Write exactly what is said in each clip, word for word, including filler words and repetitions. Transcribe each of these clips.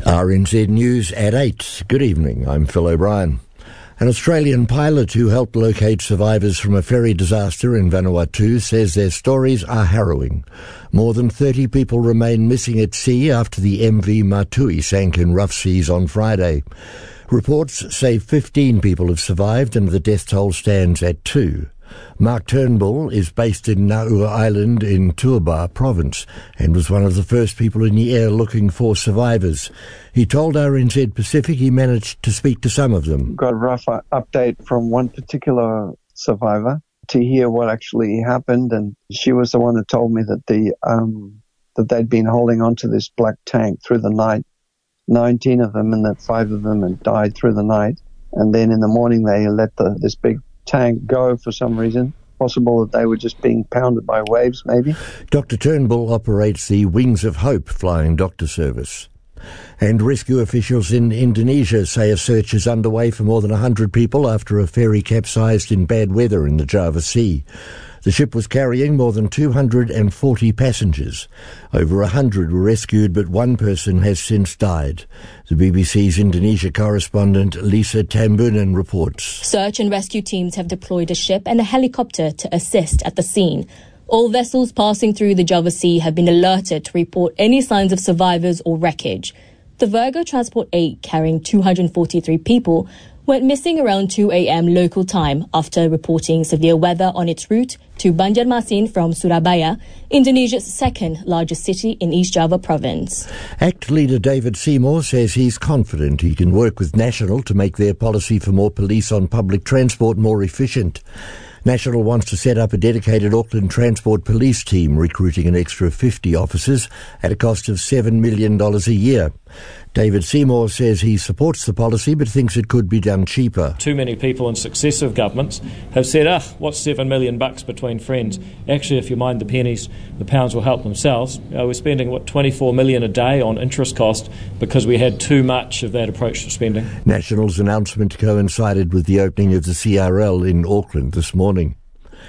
R N Z News at eight. Good evening, I'm Phil O'Brien. An Australian pilot who helped locate survivors from a ferry disaster in Vanuatu says their stories are harrowing. More than thirty people remain missing at sea after the M V Matui sank in rough seas on Friday. Reports say fifteen people have survived and the death toll stands at two. Mark Turnbull is based in Nauru Island in Tuabar province and was one of the first people in the air looking for survivors. He told R N Z Pacific he managed to speak to some of them. Got a rough update from one particular survivor to hear what actually happened, and she was the one that told me that the um, that they'd been holding on to this black tank through the night, nineteen of them, and that five of them had died through the night. And then in the morning they let the, this big tank go for some reason. Possible that they were just being pounded by waves, maybe. Doctor Turnbull operates the Wings of Hope flying doctor service. And rescue officials in Indonesia say a search is underway for more than one hundred people after a ferry capsized in bad weather in the Java Sea. The ship was carrying more than two hundred forty passengers. Over one hundred were rescued, but one person has since died. The B B C's Indonesia correspondent Lisa Tambunan reports. Search and rescue teams have deployed a ship and a helicopter to assist at the scene. All vessels passing through the Java Sea have been alerted to report any signs of survivors or wreckage. The Virgo Transport eight, carrying two hundred forty-three people, went missing around two a.m. local time after reporting severe weather on its route to Banjarmasin from Surabaya, Indonesia's second largest city in East Java province. ACT leader David Seymour says he's confident he can work with National to make their policy for more police on public transport more efficient. National wants to set up a dedicated Auckland Transport Police team, recruiting an extra fifty officers at a cost of seven million dollars a year. David Seymour says he supports the policy but thinks it could be done cheaper. Too many people in successive governments have said, ah, what's seven million bucks between friends? Actually, if you mind the pennies, the pounds will help themselves. Uh, we're spending, what, twenty-four million a day on interest cost because we had too much of that approach to spending. National's announcement coincided with the opening of the C R L in Auckland this morning.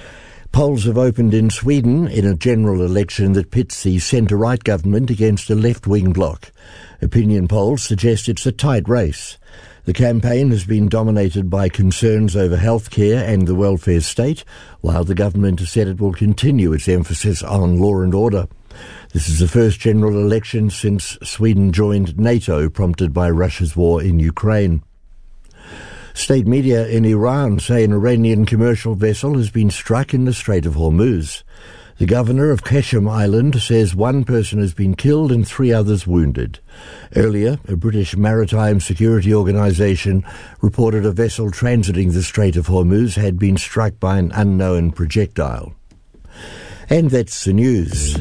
Polls have opened in Sweden in a general election that pits the centre-right government against a left-wing bloc. Opinion polls suggest it's a tight race. The campaign has been dominated by concerns over healthcare and the welfare state, while the government has said it will continue its emphasis on law and order. This is the first general election since Sweden joined NATO, prompted by Russia's war in Ukraine. State media in Iran say an Iranian commercial vessel has been struck in the Strait of Hormuz. The governor of Qeshm Island says one person has been killed and three others wounded. Earlier, a British maritime security organisation reported a vessel transiting the Strait of Hormuz had been struck by an unknown projectile. And that's the news.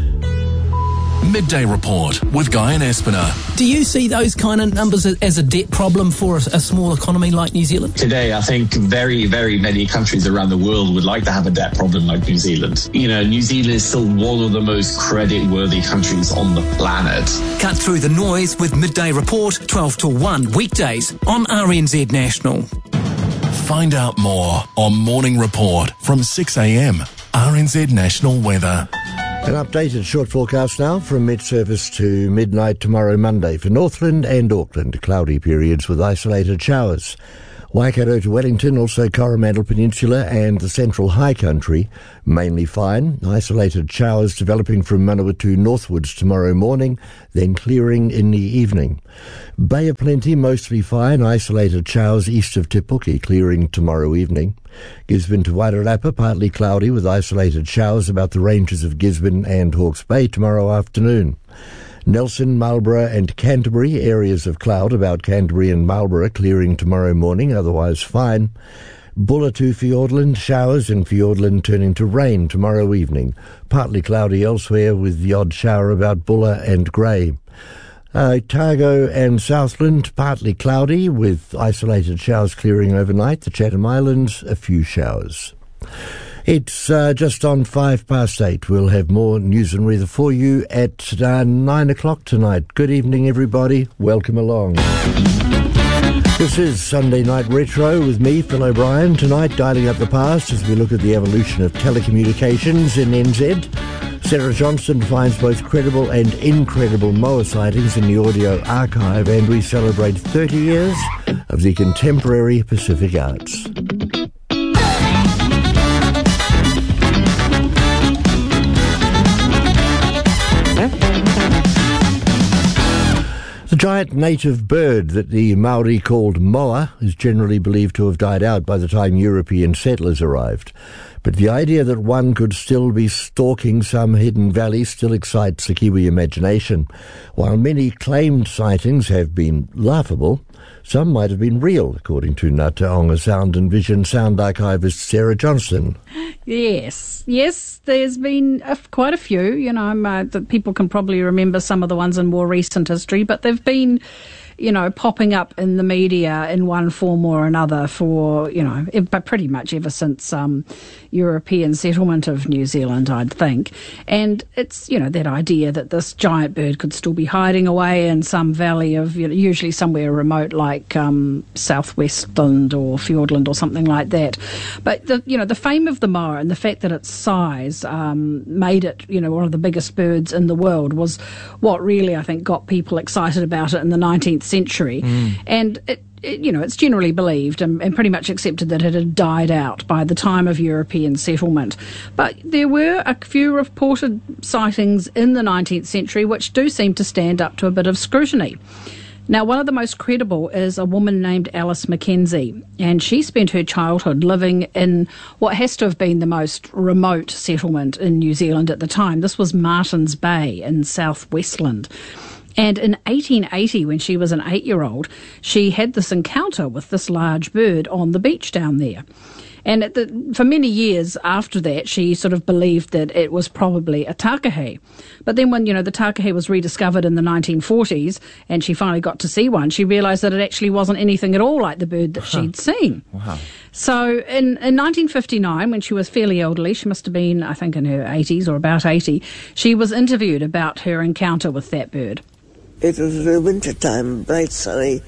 Midday Report with Guy and Espiner. Do you see those kind of numbers as a debt problem for a, a small economy like New Zealand? Today, I think very, very many countries around the world would like to have a debt problem like New Zealand. You know, New Zealand is still one of the most credit-worthy countries on the planet. Cut through the noise with Midday Report, twelve to one, weekdays on R N Z National. Find out more on Morning Report from six a.m. R N Z National Weather. An updated short forecast now from mid-service to midnight tomorrow Monday for Northland and Auckland. Cloudy periods with isolated showers. Waikato to Wellington, also Coromandel Peninsula and the Central High Country, mainly fine. Isolated showers developing from Manawatu northwards tomorrow morning, then clearing in the evening. Bay of Plenty, mostly fine. Isolated showers east of Te Puke, clearing tomorrow evening. Gisborne to Wairarapa, partly cloudy with isolated showers about the ranges of Gisborne and Hawke's Bay tomorrow afternoon. Nelson, Marlborough and Canterbury, areas of cloud about Canterbury and Marlborough, clearing tomorrow morning, otherwise fine. Bulla to Fiordland, showers and Fiordland turning to rain tomorrow evening. Partly cloudy elsewhere with the odd shower about Bulla and Grey. Uh, Otago and Southland, partly cloudy with isolated showers clearing overnight. The Chatham Islands, a few showers. It's uh, just on five past eight. We'll have more news and weather for you at uh, nine o'clock tonight. Good evening, everybody. Welcome along. This is Sunday Night Retro with me, Phil O'Brien. Tonight, dialing up the past as we look at the evolution of telecommunications in N Z. Sarah Johnston finds both credible and incredible moa sightings in the audio archive, and we celebrate thirty years of the contemporary Pacific arts. The giant native bird that the Maori called moa is generally believed to have died out by the time European settlers arrived. But the idea that one could still be stalking some hidden valley still excites the Kiwi imagination. While many claimed sightings have been laughable, some might have been real, according to Ngā Taonga Sound and Vision sound archivist Sarah Johnston. Yes, yes, there's been a, quite a few. You know, uh, that people can probably remember some of the ones in more recent history, but they've been, you know, popping up in the media in one form or another for, you know, but pretty much ever since um, European settlement of New Zealand, I'd think. And it's, you know, that idea that this giant bird could still be hiding away in some valley of, you know, usually somewhere remote like um, Southwestland or Fiordland or something like that. But, the, you know, the fame of the moa and the fact that its size um, made it, you know, one of the biggest birds in the world was what really, I think, got people excited about it in the nineteenth century. Mm. And it, it, you know, it's generally believed and, and pretty much accepted that it had died out by the time of European settlement. But there were a few reported sightings in the nineteenth century which do seem to stand up to a bit of scrutiny. Now, one of the most credible is a woman named Alice Mackenzie, and she spent her childhood living in what has to have been the most remote settlement in New Zealand at the time. This was Martins Bay in South Westland. And in eighteen eighty, when she was an eight-year-old, she had this encounter with this large bird on the beach down there. And at the, for many years after that, she sort of believed that it was probably a takahe. But then when, you know, the takahe was rediscovered in the nineteen forties and she finally got to see one, she realised that it actually wasn't anything at all like the bird that she'd seen. Wow. So in, in nineteen fifty-nine, when she was fairly elderly, she must have been, I think, in her eighties or about eighty, she was interviewed about her encounter with that bird. It was a winter time, bright sunny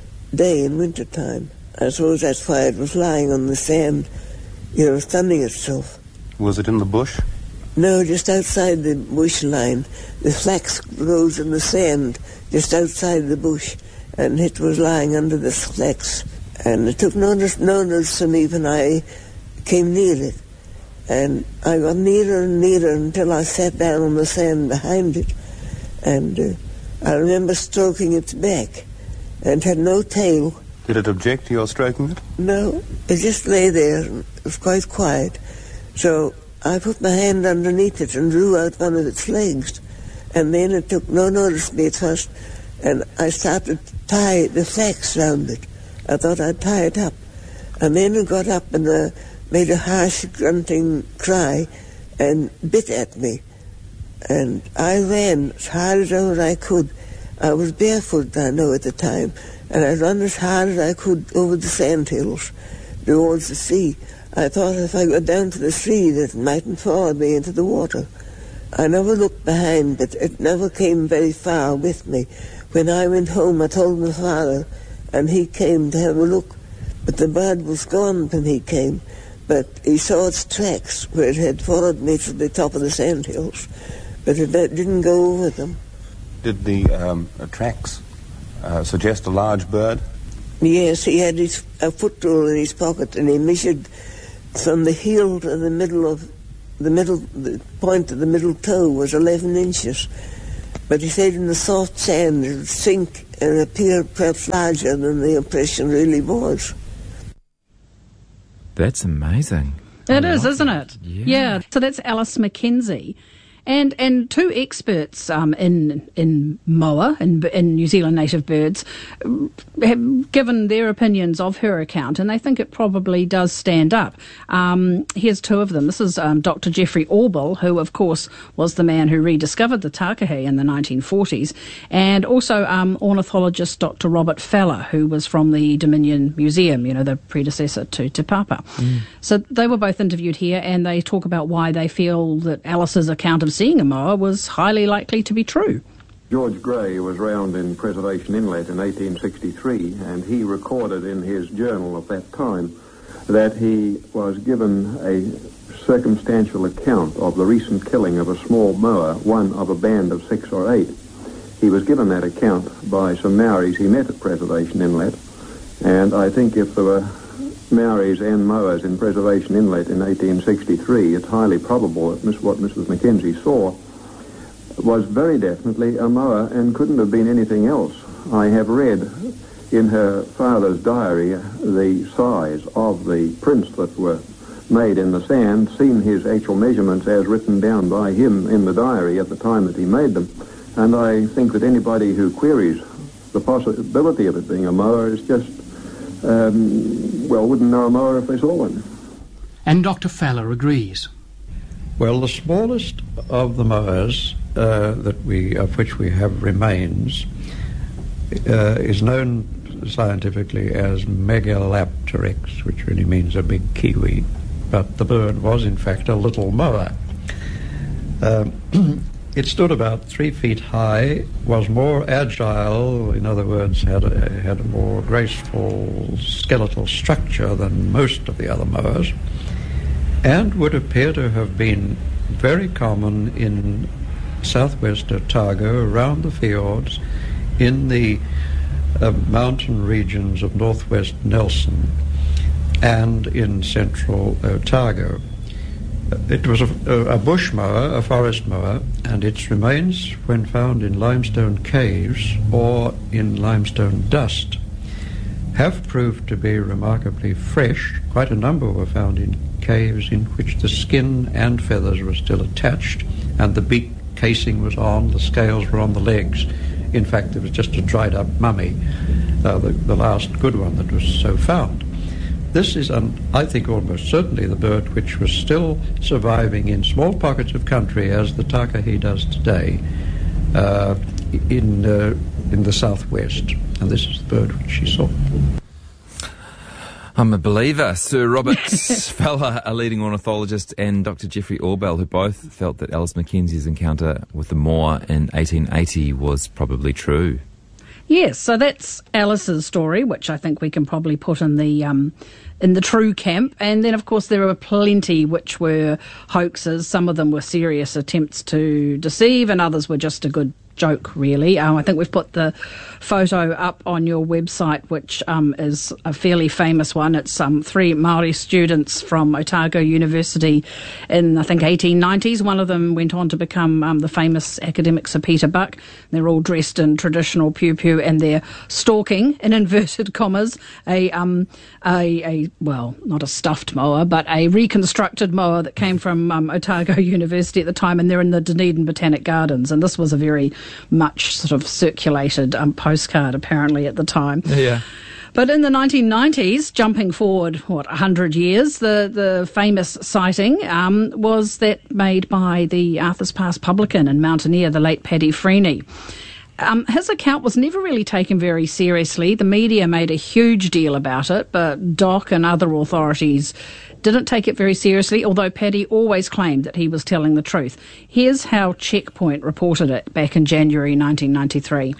day in winter time. I suppose that's why it was lying on the sand, you know, sunning itself. Was it in the bush? No, just outside the bush line. The flax grows in the sand just outside the bush, and it was lying under the flax. And it took no notice, no notice of me when I came near it. And I got nearer and nearer until I sat down on the sand behind it. And uh, I remember stroking its back, and it had no tail. Did it object to your stroking it? No, it just lay there, and it was quite quiet. So I put my hand underneath it and drew out one of its legs, and then it took no notice of me at first, and I started to tie the flax round it. I thought I'd tie it up. And then it got up and uh, made a harsh grunting cry and bit at me. And I ran as hard as ever I could. I was barefoot, I know, at the time, and I ran as hard as I could over the sandhills towards the sea. I thought if I got down to the sea that it mightn't follow me into the water. I never looked behind, but it never came very far with me. When I went home, I told my father, and he came to have a look. But the bird was gone when he came, but he saw its tracks where it had followed me to the top of the sandhills, but it didn't go over them. Did the um, tracks uh, suggest a large bird? Yes, he had his, a foot rule in his pocket, and he measured from the heel to the middle of the middle, the point of the middle toe was eleven inches. But he said in the soft sand it would sink and appear perhaps larger than the impression really was. That's amazing. It is, isn't it? Yeah. yeah. So that's Alice Mackenzie. And and two experts um, in in moa, in, in New Zealand native birds, have given their opinions of her account, and they think it probably does stand up. Um, here's two of them. This is um, Doctor Geoffrey Orwell, who, of course, was the man who rediscovered the takahe in the nineteen forties, and also um, ornithologist Doctor Robert Feller, who was from the Dominion Museum, you know, the predecessor to Te Papa. Mm. So they were both interviewed here, and they talk about why they feel that Alice's account of seeing a moa was highly likely to be true. George Gray was round in Preservation Inlet in eighteen sixty-three, and he recorded in his journal of that time that he was given a circumstantial account of the recent killing of a small Moa, one of a band of six or eight. He was given that account by some Maoris he met at Preservation Inlet, and I think if there were Maoris and Moas in Preservation Inlet in eighteen sixty-three, it's highly probable that what Missus Mackenzie saw was very definitely a Moa and couldn't have been anything else. I have read in her father's diary the size of the prints that were made in the sand, seen his actual measurements as written down by him in the diary at the time that he made them, and I think that anybody who queries the possibility of it being a Moa is just, um, well, wouldn't know a Moa if they saw one. And Doctor Fowler agrees. Well, the smallest of the Moas uh, that we, of which we have remains uh, is known scientifically as Megalapteryx, which really means a big kiwi, but the bird was in fact a little Moa. Um, it stood about three feet high, was more agile, in other words, had a, had a more graceful skeletal structure than most of the other Moas, and would appear to have been very common in southwest Otago, around the fjords, in the uh, mountain regions of northwest Nelson, and in central Otago. It was a, a bush moa, a forest moa, and its remains, when found in limestone caves or in limestone dust, have proved to be remarkably fresh. Quite a number were found in caves in which the skin and feathers were still attached, and the beak casing was on, the scales were on the legs. In fact, there was just a dried-up mummy, uh, the, the last good one that was so found. This is, um, I think, almost certainly the bird which was still surviving in small pockets of country, as the takahe does today, uh, in uh, in the southwest. And this is the bird which she saw. I'm a believer. Sir Robert Fowler, a leading ornithologist, and Doctor Geoffrey Orbell, who both felt that Alice Mackenzie's encounter with the Moa in eighteen eighty was probably true. Yes, so that's Alice's story, which I think we can probably put in the um, in the true camp. And then, of course, there were plenty which were hoaxes. Some of them were serious attempts to deceive, and others were just a good joke, really. Um, I think we've put the photo up on your website, which um, is a fairly famous one. It's um, three Māori students from Otago University in, I think, eighteen nineties. One of them went on to become um, the famous academic Sir Peter Buck. They're all dressed in traditional piu-piu, and they're stalking, in inverted commas, a, um, a, a well, not a stuffed moa, but a reconstructed moa that came from um, Otago University at the time, and they're in the Dunedin Botanic Gardens. And this was a very much sort of circulated um, postcard apparently at the time. Yeah. But in the nineteen nineties, jumping forward, what, one hundred years, the, the famous sighting um, was that made by the Arthur's Pass publican and mountaineer, the late Paddy Freeney. Um, his account was never really taken very seriously. The media made a huge deal about it, but Doc and other authorities didn't take it very seriously, although Paddy always claimed that he was telling the truth. Here's how Checkpoint reported it back in January nineteen ninety-three.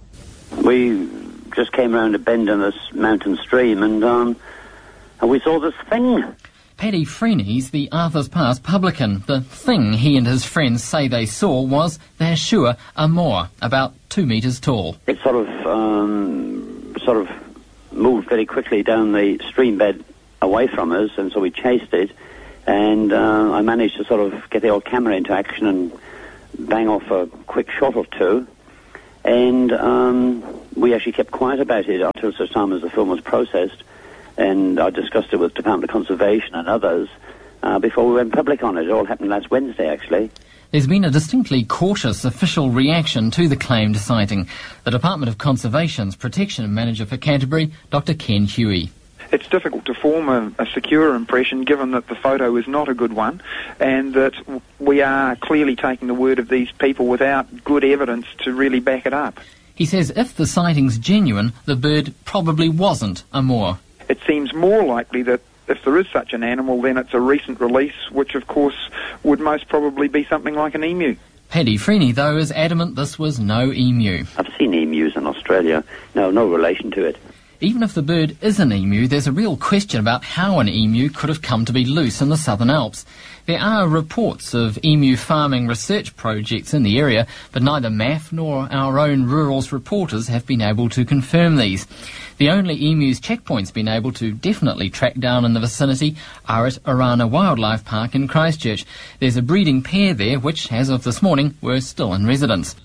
We just came around a bend in this mountain stream, and, um, and we saw this thing. Paddy Freeney's the Arthur's Pass publican. The thing he and his friends say they saw was, they're sure, a moa, about two metres tall. It sort of, um, sort of moved very quickly down the stream bed away from us, and so we chased it, and uh, I managed to sort of get the old camera into action and bang off a quick shot or two, and um, we actually kept quiet about it until such time as the film was processed, and I discussed it with the Department of Conservation and others uh, before we went public on it. It all happened last Wednesday, actually. There's been a distinctly cautious official reaction to the claimed sighting. The Department of Conservation's Protection Manager for Canterbury, Doctor Ken Huey. It's difficult to form a, a secure impression given that the photo is not a good one, and that we are clearly taking the word of these people without good evidence to really back it up. He says if the sighting's genuine, the bird probably wasn't a moa. It seems more likely that if there is such an animal, then it's a recent release, which of course would most probably be something like an emu. Paddy Freeney, though, is adamant this was no emu. I've seen emus in Australia. No, no relation to it. Even if the bird is an emu, there's a real question about how an emu could have come to be loose in the Southern Alps. There are reports of emu farming research projects in the area, but neither M A F nor our own Rural's reporters have been able to confirm these. The only emus checkpoints been able to definitely track down in the vicinity are at Orana Wildlife Park in Christchurch. There's a breeding pair there, which, as of this morning, were still in residence.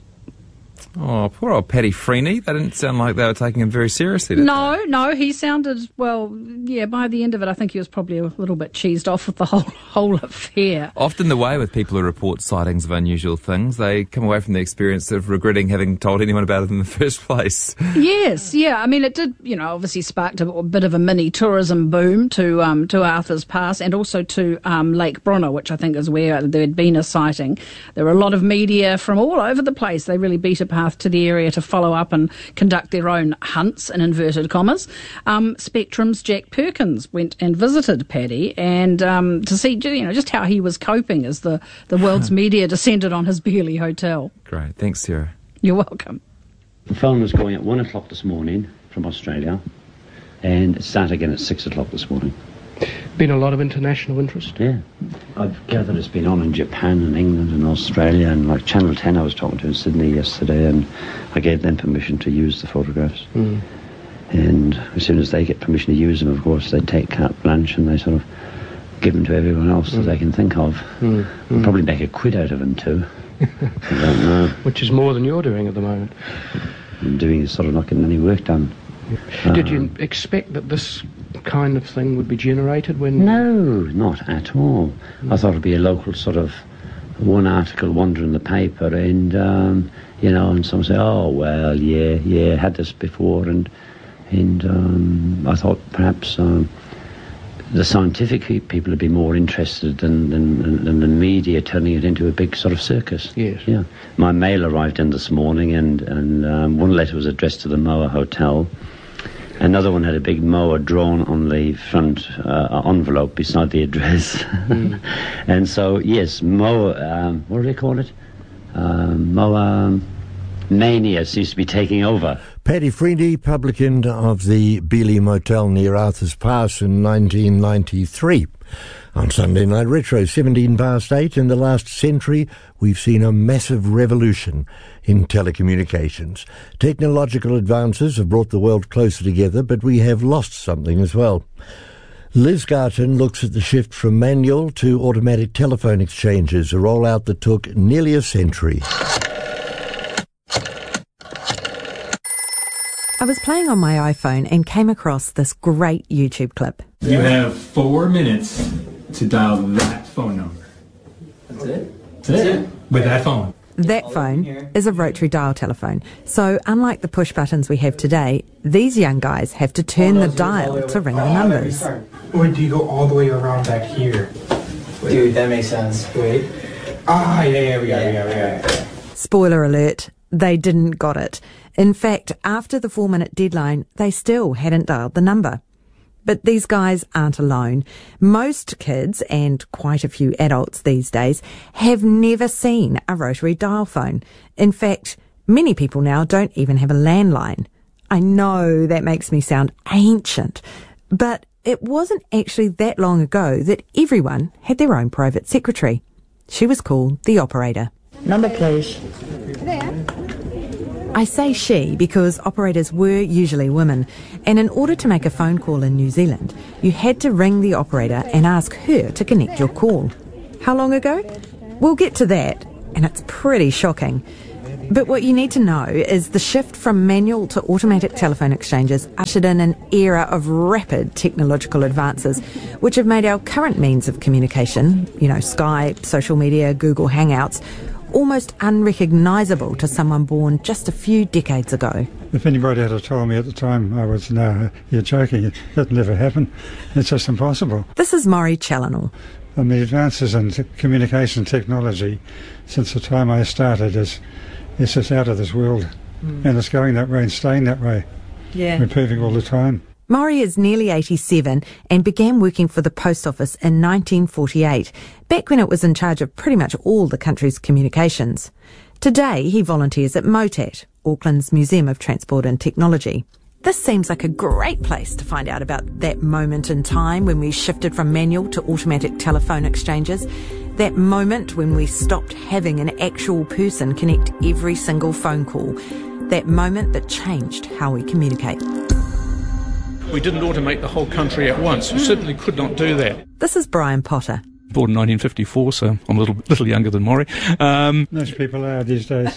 Oh, poor old Paddy Freeney. They didn't sound like they were taking him very seriously, did No, they? no, he sounded, well, yeah, by the end of it, I think he was probably a little bit cheesed off with the whole whole affair. Often the way with people who report sightings of unusual things, they come away from the experience of regretting having told anyone about it in the first place. Yes, yeah, I mean, it did, you know, obviously sparked a, a bit of a mini tourism boom to um, to Arthur's Pass and also to um, Lake Brunner, which I think is where there had been a sighting. There were a lot of media from all over the place. They really beat a path to the area to follow up and conduct their own hunts, in inverted commas. Um, Spectrum's Jack Perkins went and visited Paddy and um, to see, you know, just how he was coping as the, the world's media descended on his Burleigh hotel. Great. Thanks, Sarah. You're welcome. The phone was going at one o'clock this morning from Australia and it started again at six o'clock this morning. Been a lot of international interest? Yeah. I've gathered it's been on in Japan and England and Australia, and like Channel ten I was talking to in Sydney yesterday, and I gave them permission to use the photographs. Mm. And as soon as they get permission to use them, of course, they take carte blanche and they sort of give them to everyone else mm. that they can think of. Mm. Mm. Probably make a quid out of them too. I don't know. Which is more than you're doing at the moment. I'm doing is sort of not getting any work done. Did um, you expect that this kind of thing would be generated when... No, not at all. Mm. I thought it'd be a local sort of one article wonder in the paper and, um, you know, and some say, oh, well, yeah, yeah, had this before. And and um, I thought perhaps um, the scientific people would be more interested than, than, than the media turning it into a big sort of circus. Yes. Yeah. My mail arrived in this morning and, and um, one letter was addressed to the Moa Hotel. Another one had a big moa drawn on the front uh, envelope beside the address. Mm. And so, yes, moa, um, what do they call it? Um, moa mania seems to be taking over. Paddy Freeney, publican of the Burleigh Motel near Arthur's Pass in nineteen ninety-three. On Sunday Night Retro, seventeen past eight, in the last century, we've seen a massive revolution in telecommunications. Technological advances have brought the world closer together, but we have lost something as well. Liz Garton looks at the shift from manual to automatic telephone exchanges, a rollout that took nearly a century. I was playing on my iPhone and came across this great YouTube clip. You have four minutes to dial that phone number. That's it? That's it. With that phone. That phone is a rotary dial telephone. So unlike the push buttons we have today, these young guys have to turn the dial to ring the numbers. Wait, do you go all the way around back here? Wait. Dude, that makes sense. Wait. Ah, yeah, yeah, we got it, we got it, we got it. Spoiler alert, they didn't got it. In fact, after the four-minute deadline, they still hadn't dialed the number. But these guys aren't alone. Most kids, and quite a few adults these days, have never seen a rotary dial phone. In fact, many people now don't even have a landline. I know that makes me sound ancient, but it wasn't actually that long ago that everyone had their own private secretary. She was called the operator. Number, please. There. I say she because operators were usually women, and in order to make a phone call in New Zealand, you had to ring the operator and ask her to connect your call. How long ago? We'll get to that, and it's pretty shocking. But what you need to know is the shift from manual to automatic telephone exchanges ushered in an era of rapid technological advances, which have made our current means of communication, you know, Skype, social media, Google Hangouts, almost unrecognisable to someone born just a few decades ago. If anybody had told me at the time, I was, no, you're joking, that'll never happen. It's just impossible. This is Maury Challinor. And the advances in t- communication technology since the time I started is it's just out of this world. Mm. And it's going that way and staying that way. Yeah. Improving all the time. Maury is nearly eighty-seven and began working for the Post Office in nineteen forty-eight, back when it was in charge of pretty much all the country's communications. Today, he volunteers at MOTAT, Auckland's Museum of Transport and Technology. This seems like a great place to find out about that moment in time when we shifted from manual to automatic telephone exchanges. That moment when we stopped having an actual person connect every single phone call. That moment that changed how we communicate. We didn't automate the whole country at once. We certainly could not do that. This is Brian Potter. Born in nineteen fifty-four, so I'm a little little younger than Maury. Um, Most people are these days.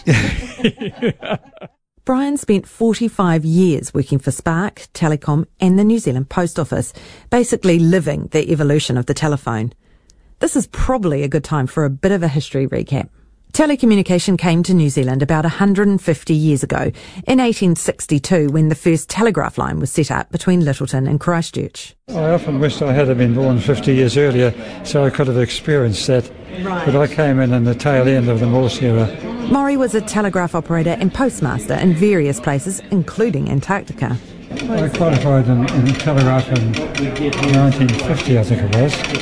Brian spent forty-five years working for Spark, Telecom and the New Zealand Post Office, basically living the evolution of the telephone. This is probably a good time for a bit of a history recap. Telecommunication came to New Zealand about one hundred fifty years ago, in eighteen sixty-two, when the first telegraph line was set up between Littleton and Christchurch. I often wished I had been born fifty years earlier so I could have experienced that, right. But I came in in the tail end of the Morse era. Maury was a telegraph operator and postmaster in various places, including Antarctica. I qualified in, in telegraph in nineteen fifty, I think it was.